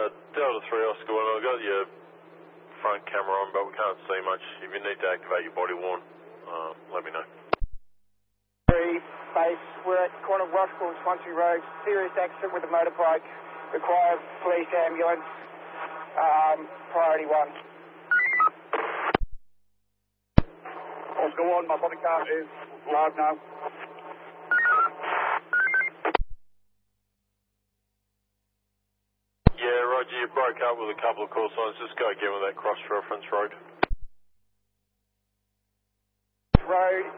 Delta 3 Oscar 1, I've got your front camera on, but we can't see much. If you need to activate your body worn, let me know. 3 base, we're at corner of Rocheville and Swansea Road. Serious accident with a motorbike. Requires police ambulance. Priority 1. Oscar 1, my body count is live now. Yeah, Roger, you broke up with a couple of call signs. Just go again with that cross-reference road. Road